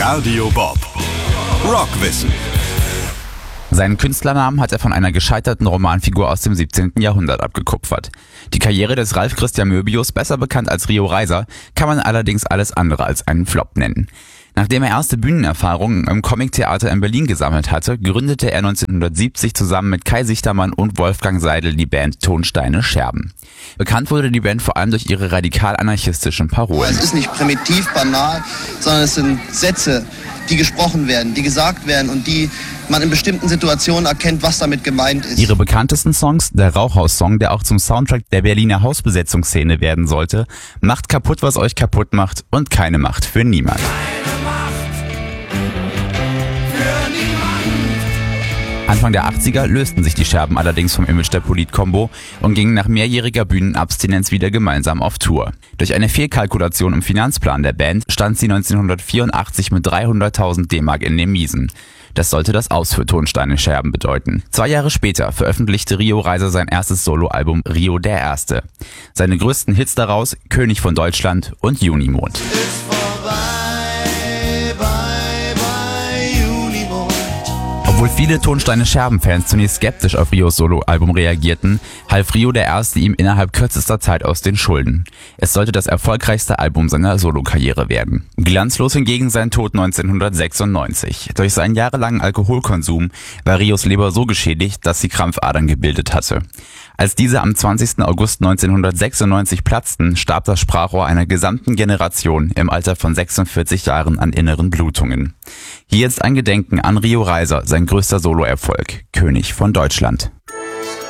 Radio Bob. Rockwissen. Seinen Künstlernamen hat er von einer gescheiterten Romanfigur aus dem 17. Jahrhundert abgekupfert. Die Karriere des Ralf Christian Möbius, besser bekannt als Rio Reiser, kann man allerdings alles andere als einen Flop nennen. Nachdem er erste Bühnenerfahrungen im Comictheater in Berlin gesammelt hatte, gründete er 1970 zusammen mit Kai Sichtermann und Wolfgang Seidel die Band Tonsteine Scherben. Bekannt wurde die Band vor allem durch ihre radikal-anarchistischen Parolen. Es ist nicht primitiv, banal, sondern es sind Sätze, die gesprochen werden, die gesagt werden und die man in bestimmten Situationen erkennt, was damit gemeint ist. Ihre bekanntesten Songs, der Rauchhaus-Song, der auch zum Soundtrack der Berliner Hausbesetzungsszene werden sollte, Macht kaputt, was euch kaputt macht und Keine Macht für niemand. Anfang der 80er lösten sich die Scherben allerdings vom Image der Polit-Kombo und gingen nach mehrjähriger Bühnenabstinenz wieder gemeinsam auf Tour. Durch eine Fehlkalkulation im Finanzplan der Band stand sie 1984 mit 300.000 D-Mark in den Miesen. Das sollte das Aus für Tonsteine Scherben bedeuten. 2 Jahre später veröffentlichte Rio Reiser sein erstes Soloalbum Rio der Erste. Seine größten Hits daraus König von Deutschland und Junimond. Obwohl viele Tonsteine Scherben-Fans zunächst skeptisch auf Rios Soloalbum reagierten, half Rio der Erste ihm innerhalb kürzester Zeit aus den Schulden. Es sollte das erfolgreichste Album seiner Solokarriere werden. Glanzlos hingegen sein Tod 1996. Durch seinen jahrelangen Alkoholkonsum war Rios Leber so geschädigt, dass sie Krampfadern gebildet hatte. Als diese am 20. August 1996 platzten, starb das Sprachrohr einer gesamten Generation im Alter von 46 Jahren an inneren Blutungen. Hier jetzt ein Gedenken an Rio Reiser, sein größter Soloerfolg, König von Deutschland.